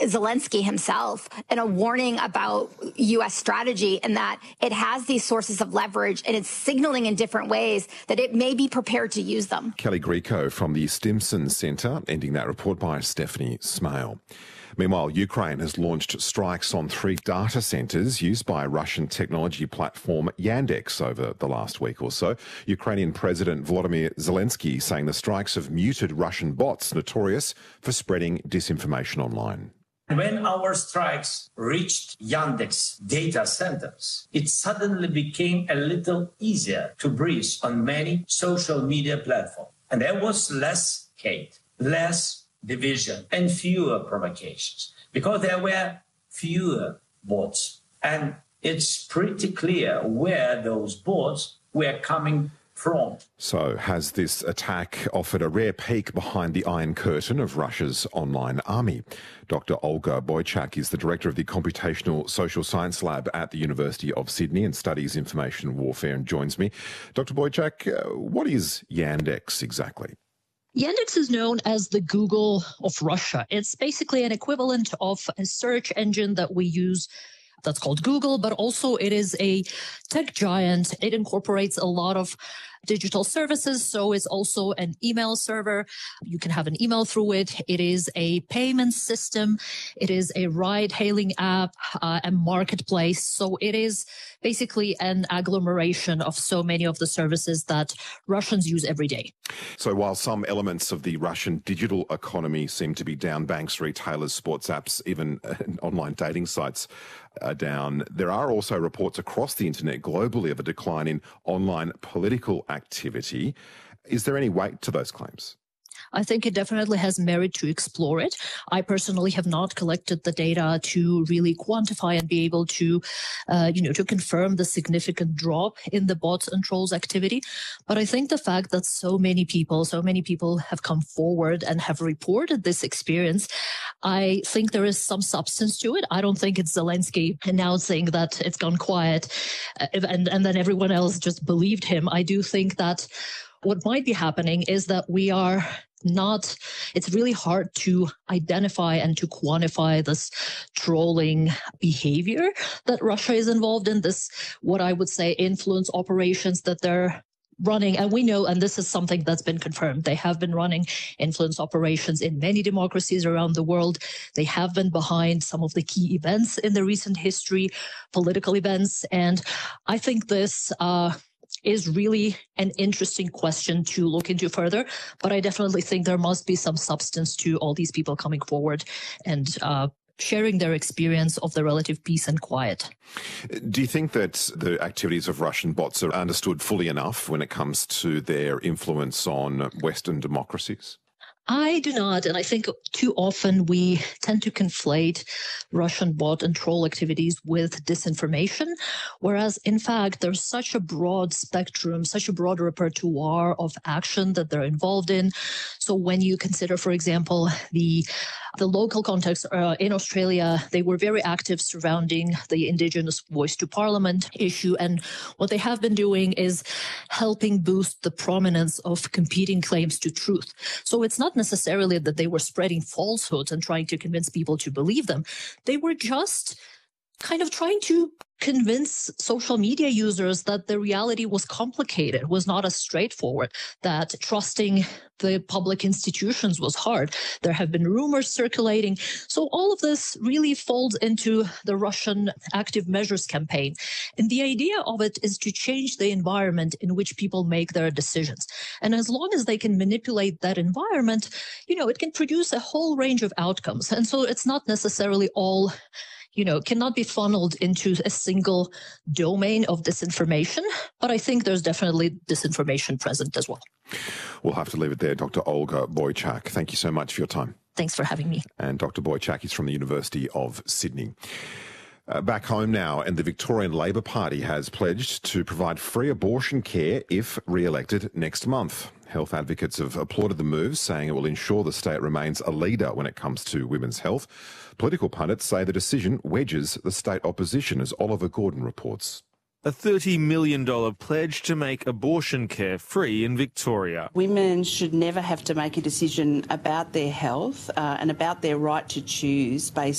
Zelensky himself and a warning about U.S. strategy, and that it has these sources of leverage and it's signaling in different ways that it may be prepared to use them. Kelly Grieco from the Stimson Centre, ending that report by Stephanie Smale. Meanwhile, Ukraine has launched strikes on 3 data centres used by Russian technology platform Yandex over the last week or so. Ukrainian President Volodymyr Zelensky saying the strikes have muted Russian bots notorious for spreading disinformation online. When our strikes reached Yandex data centers, it suddenly became a little easier to breathe on many social media platforms. And there was less hate, less division, and fewer provocations, because there were fewer bots. And it's pretty clear where those bots were coming from. So has this attack offered a rare peek behind the Iron Curtain of Russia's online army? Dr. Olga Boychuk is the director of the Computational Social Science Lab at the University of Sydney and studies information warfare and joins me. Dr. Boychuk, what is Yandex exactly? Yandex is known as the Google of Russia. It's basically an equivalent of a search engine that we use that's called Google, but also it is a tech giant. It incorporates a lot of digital services. So it's also an email server. You can have an email through it. It is a payment system. It is a ride-hailing app, a marketplace. So it is basically an agglomeration of so many of the services that Russians use every day. So while some elements of the Russian digital economy seem to be down, banks, retailers, sports apps, even online dating sites are down, there are also reports across the internet globally of a decline in online political activity. Is there any weight to those claims? I think it definitely has merit to explore it. I personally have not collected the data to really quantify and be able to, to confirm the significant drop in the bots and trolls activity. But I think the fact that so many people have come forward and have reported this experience, I think there is some substance to it. I don't think it's Zelensky announcing that it's gone quiet and then everyone else just believed him. I do think that what might be happening is that it's really hard to identify and to quantify this trolling behavior that Russia is involved in, this, what I would say, influence operations that they're running. And we know, and this is something that's been confirmed, they have been running influence operations in many democracies around the world. They have been behind some of the key events in the recent history, political events. And I think this is really an interesting question to look into further. But I definitely think there must be some substance to all these people coming forward and sharing their experience of the relative peace and quiet. Do you think that the activities of Russian bots are understood fully enough when it comes to their influence on Western democracies? I do not, and I think too often we tend to conflate Russian bot and troll activities with disinformation, whereas in fact there's such a broad spectrum, such a broad repertoire of action that they're involved in. So when you consider, for example, the local context in Australia, they were very active surrounding the Indigenous Voice to Parliament issue, and what they have been doing is helping boost the prominence of competing claims to truth. So it's not necessarily that they were spreading falsehoods and trying to convince people to believe them. They were just kind of trying to convince social media users that the reality was complicated, was not as straightforward, that trusting the public institutions was hard. There have been rumors circulating. So all of this really folds into the Russian active measures campaign. And the idea of it is to change the environment in which people make their decisions. And as long as they can manipulate that environment, it can produce a whole range of outcomes. And so it's not necessarily all cannot be funneled into a single domain of disinformation. But I think there's definitely disinformation present as well. We'll have to leave it there. Dr. Olga Boychuk, thank you so much for your time. Thanks for having me. And Dr. Boychuk is from the University of Sydney. Back home now, and the Victorian Labor Party has pledged to provide free abortion care if re-elected next month. Health advocates have applauded the move, saying it will ensure the state remains a leader when it comes to women's health. Political pundits say the decision wedges the state opposition, as Oliver Gordon reports. A $30 million pledge to make abortion care free in Victoria. Women should never have to make a decision about their health and about their right to choose based